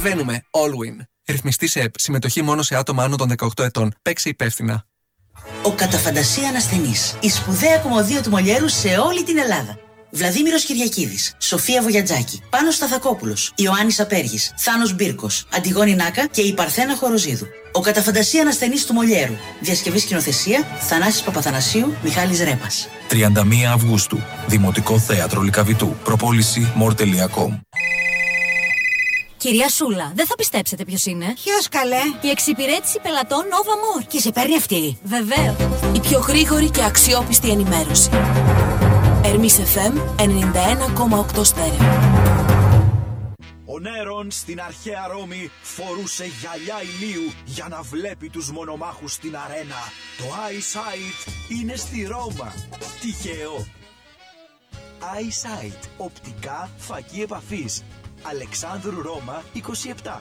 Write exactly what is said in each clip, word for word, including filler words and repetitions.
Καταλαβαίνουμε. All-win. Ρυθμιστή σε ΕΠ. Συμμετοχή μόνο σε άτομα άνω των δεκαοκτώ ετών. Παίξε υπεύθυνα. Ο κατά φαντασία ανασθενής. Η σπουδαία κομμωδία του Μολιέρου σε όλη την Ελλάδα. Βλαδίμηρος Κυριακίδης, Σοφία Βογιατζάκη, Πάνος Σταθακόπουλος, Ιωάννης Απέργης, Θάνος Μπίρκος, Αντιγόνη Νάκα και η Παρθένα Χοροζίδου. Ο κατά φαντασία ανασθενής του Μολιέρου. Διασκευή σκηνοθεσία Θανάσης Παπαθανασίου, Μιχάλης Ρέπας. τριάντα μία Αυγούστου. Δημοτικό Θέατρο Λυκαβητού. Προπόληση μορ τελεία κομ. Κυρία Σούλα, δεν θα πιστέψετε ποιος είναι. Ποιος καλέ? Η εξυπηρέτηση πελατών Nova More. Και σε παίρνει αυτή. Βεβαίως. Η πιο γρήγορη και αξιόπιστη ενημέρωση. Ερμής εφ εμ ενενήντα ένα κόμμα οκτώ στέρεο. Ο Νέρον στην αρχαία Ρώμη φορούσε γυαλιά ηλίου για να βλέπει τους μονομάχους στην αρένα. Το Eyesight είναι στη Ρώμα. Τυχαίο. Eyesight. Οπτικά φακή επαφής. Αλεξάνδρου Ρώμα είκοσι επτά.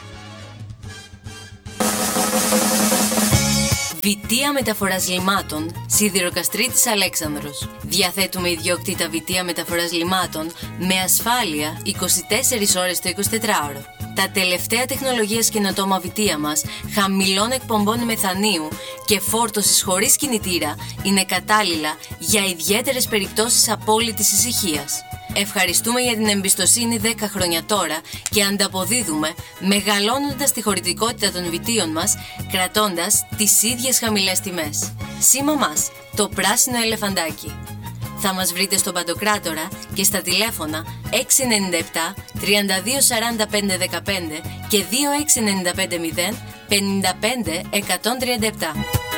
Βιτία Μεταφοράς Λιμάτων, Σιδηροκαστρίτης Αλέξανδρος. Διαθέτουμε ιδιόκτητα βιτία μεταφοράς λιμάτων με ασφάλεια είκοσι τέσσερις ώρες το εικοσιτετράωρο. Τα τελευταία τεχνολογίας καινοτόμα βιτία μας, χαμηλών εκπομπών μεθανίου και φόρτωσης χωρίς κινητήρα, είναι κατάλληλα για ιδιαίτερες περιπτώσεις απόλυτης ησυχίας. Ευχαριστούμε για την εμπιστοσύνη δέκα χρόνια τώρα και ανταποδίδουμε μεγαλώνοντας τη χωρητικότητα των βιτίων μας, κρατώντας τις ίδιες χαμηλές τιμές. Σήμα μας, το πράσινο ελεφαντάκι. Θα μας βρείτε στον Παντοκράτορα και στα τηλέφωνα έξι εννιά επτά τριάντα δύο σαράντα πέντε δεκαπέντε και δύο έξι εννιά πέντε μηδέν πενήντα πέντε εκατόν τριάντα επτά.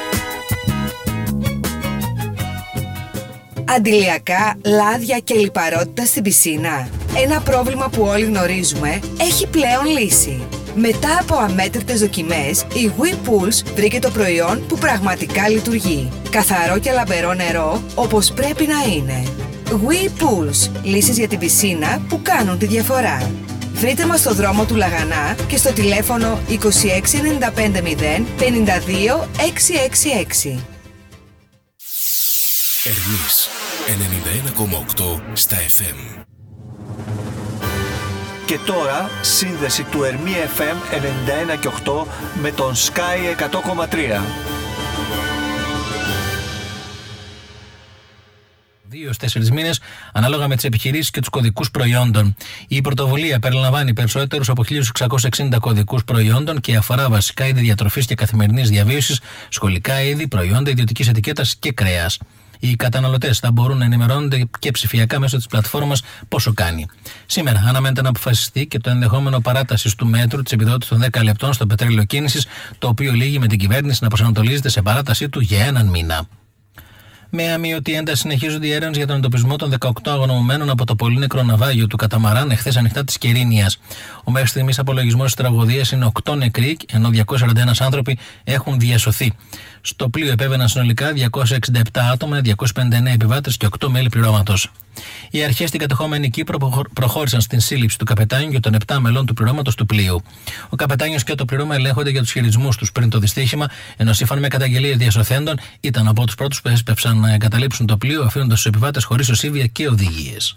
Αντιλιακά, λάδια και λιπαρότητα στην πισίνα. Ένα πρόβλημα που όλοι γνωρίζουμε έχει πλέον λύση. Μετά από αμέτρητες δοκιμές, η WePulse βρήκε το προϊόν που πραγματικά λειτουργεί. Καθαρό και λαμπερό νερό, όπως πρέπει να είναι. WePulse, λύσεις για την πισίνα που κάνουν τη διαφορά. Βρείτε μας στο δρόμο του Λαγανά και στο τηλέφωνο είκοσι έξι ενενήντα πέντε μηδέν πενήντα δύο εξακόσια εξήντα έξι. Ερμής ενενήντα ένα κόμμα οκτώ στα εφ εμ. Και τώρα σύνδεση του Ερμή εφ εμ ενενήντα ένα και οκτώ με τον Sky εκατό κόμμα τρία. Δύο έως τέσσερις μήνες ανάλογα με τις επιχειρήσεις και τους κωδικούς προϊόντων. Η πρωτοβουλία περιλαμβάνει περισσότερους από χίλια εξακόσιους εξήντα κωδικούς προϊόντων και αφορά βασικά είδη διατροφής και καθημερινής διαβίωσης, σχολικά είδη, προϊόντα ιδιωτικής ετικέτας και κρέας. Οι καταναλωτές θα μπορούν να ενημερώνονται και ψηφιακά μέσω της πλατφόρμας πόσο κάνει. Σήμερα αναμένεται να αποφασιστεί και το ενδεχόμενο παράτασης του μέτρου της επιδότησης των δέκα λεπτών στο πετρέλαιο κίνησης, το οποίο λήγει με την κυβέρνηση να προσανατολίζεται σε παράτασή του για έναν μήνα. Με αμοιωτή ένταση συνεχίζονται οι έρευνες για τον εντοπισμό των δεκαοκτώ αγνοωμένων από το πολύ νεκρό ναυάγιο του καταμαράν εχθές ανοιχτά της Κερίνιας. Ο μέχρι στιγμής απολογισμός της τραγωδίας είναι οκτώ νεκροί, ενώ διακόσιοι σαράντα ένα άνθρωποι έχουν διασωθεί. Στο πλοίο επέβαιναν συνολικά διακόσια εξήντα επτά άτομα, διακόσιοι πενήντα εννέα επιβάτες και οκτώ μέλη πληρώματος. Οι αρχές στην κατεχόμενη Κύπρο προχώρησαν στην σύλληψη του καπετάνιου και των επτά μελών του πληρώματος του πλοίου. Ο καπετάνιος και το πληρώμα ελέγχονται για τους χειρισμούς τους πριν το δυστύχημα, ενώ σύμφωνα με καταγγελίες διασωθέντων ήταν από τους πρώτους που έσπευσαν να εγκαταλείψουν το πλοίο, αφήνοντας τους επιβάτες χωρίς οσίβια και οδηγίες.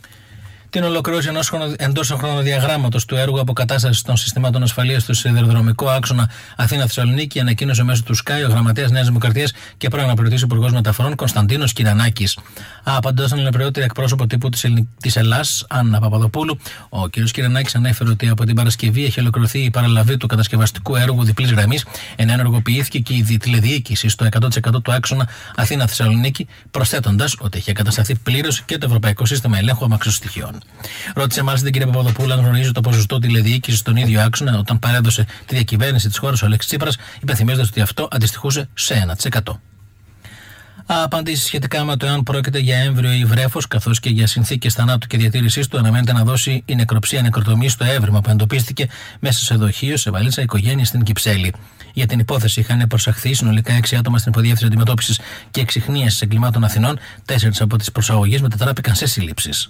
Την ολοκλήρωση εντός χρονοδιαγράμματος του έργου αποκατάστασης των συστημάτων ασφαλείας στο σιδηροδρομικό άξονα Αθήνα-Θεσσαλονίκη ανακοίνωσε μέσω του Sky ο γραμματέας Νέας Δημοκρατίας και πρώην αναπληρωτής Υπουργός Μεταφορών Κωνσταντίνος Κυρανάκης. Απαντώντας στον αναπληρωτή εκπρόσωπο τύπου της Ελλάς, Άννα Παπαδοπούλου, ο κ. Κυρανάκης ανέφερε ότι από την Παρασκευή έχει ολοκληρωθεί η παραλαβή του κατασκευαστικού έργου διπλής γραμμής, ενώ ενεργοποιήθηκε και η τηλεδιοίκηση στο εκατό τοις εκατό του άξονα Αθήνα-Θεσσαλονίκη, προσθέτοντας ότι έχει εγκατασταθεί πλήρως και το Ευρωπαϊκό Σύστημα Ελέγχου Αμαξοστοιχείων. Ρώτησε μάλιστα την κυρία Παπαδοπούλου αν γνωρίζει το ποσοστό τηλεδιοίκηση στον ίδιο άξονα όταν παρέδωσε τη διακυβέρνηση της χώρας ο Αλέξης Τσίπρας, υπενθυμίζοντας ότι αυτό αντιστοιχούσε σε ένα τοις εκατό. Απαντήσεις σχετικά με το εάν πρόκειται για έμβριο ή βρέφος, καθώς και για συνθήκες θανάτου και διατήρησής του, αναμένεται να δώσει η νεκροψία νεκροτομή στο έβριμα που εντοπίστηκε μέσα σε δοχείο σε βαλίτσα οικογένεια στην Κυψέλη. Για την υπόθεση είχαν προσαχθεί συνολικά έξι άτομα στην υποδιεύθυνση αντιμετώπισης και εξιχνίασης εγκλημάτων Αθηνών, τέσσερις από τις προσαγωγές μετατράπηκαν σε σύλληψεις.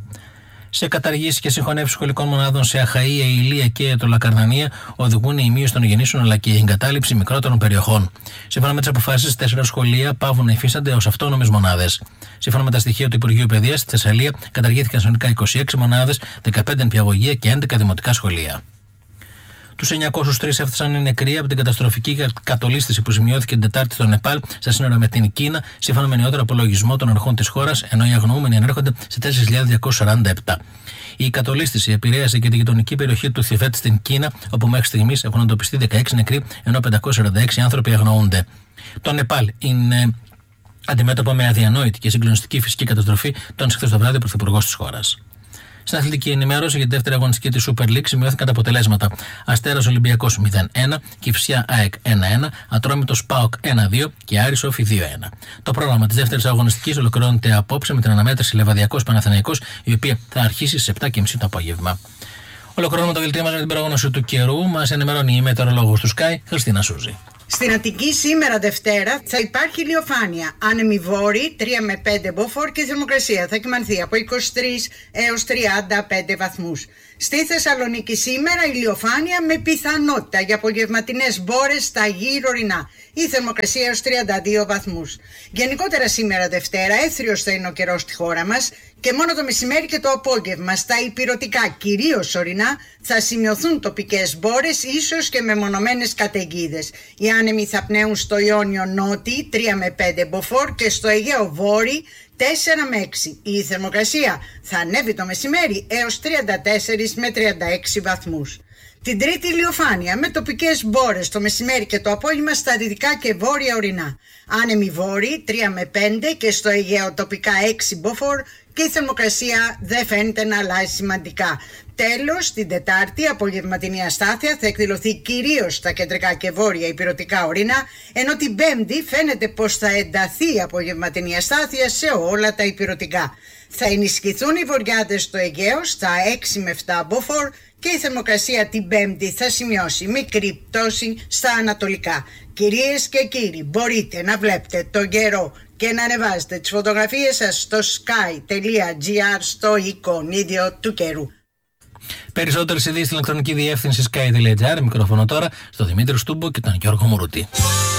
Σε καταργήσεις και συγχωνεύσεις σχολικών μονάδων σε Αχαΐα, Ηλία και Αιτωλακαρνανία οδηγούν η μείωση των γεννήσεων αλλά και η εγκατάλειψη μικρότερων περιοχών. Σύμφωνα με τις αποφάσεις, τέσσερα σχολεία παύουν να υφίστανται ως αυτόνομες μονάδες. Σύμφωνα με τα στοιχεία του Υπουργείου Παιδείας, στη Θεσσαλία καταργήθηκαν συνολικά είκοσι έξι μονάδες, δεκαπέντε νηπιαγωγεία και έντεκα δημοτικά σχολεία. Τους εννιακόσιους τρεις έφτασαν οι νεκροί από την καταστροφική κατολίσθηση που σημειώθηκε την Τετάρτη στο Νεπάλ, στα σύνορα με την Κίνα, σύμφωνα με νεότερο απολογισμό των αρχών της χώρας, ενώ οι αγνοούμενοι ανέρχονται σε τέσσερις χιλιάδες διακόσιες σαράντα επτά. Η κατολίσθηση επηρέασε και τη γειτονική περιοχή του Θιβέτ στην Κίνα, όπου μέχρι στιγμής έχουν εντοπιστεί δεκαέξι νεκροί, ενώ πεντακόσιοι σαράντα έξι άνθρωποι αγνοούνται. Το Νεπάλ είναι αντιμέτωπο με αδιανόητη και συγκλονιστική φυσική καταστροφή, τόνισε χθες το βράδυ ο πρωθυπουργός της χώρας. Στην αθλητική ενημέρωση για τη δεύτερη αγωνιστική της Super League σημειώθηκαν τα αποτελέσματα. Αστέρας Ολυμπιακός μηδέν ένα, Κηφισιά ΑΕΚ ένα ένα, Ατρόμητος ΠΑΟΚ ένα δύο και Άρης Όφη δύο ένα. Το πρόγραμμα της δεύτερης αγωνιστικής ολοκληρώνεται απόψε με την αναμέτρηση Λεβαδιακός Παναθηναϊκός, η οποία θα αρχίσει στις επτά και μισή το απόγευμα. Ολοκληρώνουμε το δελτίο μας με την πρόγνωση του καιρού. Μας ενημερώνει η μετεωρολόγος του Sky, Χριστίνα Σούζη. Στην Αττική σήμερα Δευτέρα θα υπάρχει ηλιοφάνεια. Άνεμη βόρη τρία με πέντε μποφόρ και η θερμοκρασία θα κυμανθεί από είκοσι τρεις έως τριάντα πέντε βαθμούς. Στη Θεσσαλονίκη σήμερα ηλιοφάνεια με πιθανότητα για απογευματινές μπόρες στα γύρω ορεινά. Η θερμοκρασία έως τριάντα δύο βαθμούς. Γενικότερα σήμερα Δευτέρα έθριος θα είναι ο καιρός στη χώρα μας και μόνο το μεσημέρι και το απόγευμα στα ηπειρωτικά, κυρίως ορεινά, θα σημειωθούν τοπικές μπόρες, ίσως και μεμονωμένες καταιγίδες. Οι άνεμοι θα πνέουν στο Ιόνιο νότι τρία με πέντε μποφόρ και στο Αιγαίο βόρει τέσσερα με έξι. Η θερμοκρασία θα ανέβει το μεσημέρι έως τριάντα τέσσερα με τριάντα έξι βαθμούς. Την Τρίτη ηλιοφάνεια με τοπικές μπόρες το μεσημέρι και το απόγευμα στα δυτικά και βόρεια ορεινά. Άνεμοι βόρειοι τρία με πέντε και στο Αιγαίο τοπικά έξι μποφόρ και η θερμοκρασία δεν φαίνεται να αλλάζει σημαντικά. Τέλος, την Τετάρτη απογευματινή αστάθεια θα εκδηλωθεί κυρίως στα κεντρικά και βόρεια ηπειρωτικά ορεινά, ενώ την Πέμπτη φαίνεται πως θα ενταθεί η απογευματινή αστάθεια σε όλα τα ηπειρωτικά. Θα ενισχυθούν οι βορειάδες στο Αιγαίο στα έξι με επτά μποφόρ και η θερμοκρασία την Πέμπτη θα σημειώσει μικρή πτώση στα ανατολικά. Κυρίες και κύριοι, μπορείτε να βλέπετε τον καιρό και να ανεβάζετε τις φωτογραφίες σας στο sky.gr στο εικονίδιο του καιρού. Περισσότερες ειδήσεις στην ηλεκτρονική διεύθυνση sky.gr. Μικρόφωνο τώρα στο Δημήτρη Στούμπο και τον Γιώργο Μουρούτη.